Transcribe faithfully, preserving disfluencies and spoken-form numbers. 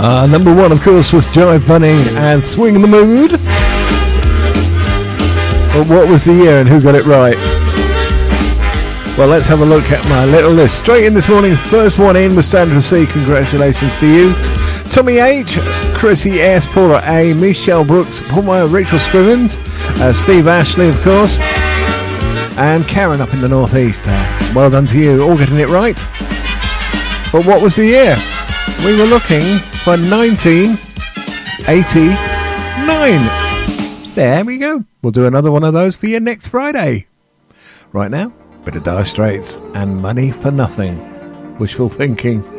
Uh, number one, of course, was Jive Bunny and Swing the Mood. But what was the year and who got it right? Well, let's have a look at my little list. Straight in this morning, first one in was Sandra C. Congratulations to you. Tommy H, Chrissy S, Paula A, Michelle Brooks, Paul Meyer, Rachel Scrivens, uh, Steve Ashley, of course, and Karen up in the northeast. Uh, well done to you, all getting it right. But what was the year? We were looking for nineteen eighty-nine. There we go. We'll do another one of those for you next Friday. Right now, bit of Dire Straits and Money for Nothing. Wishful thinking.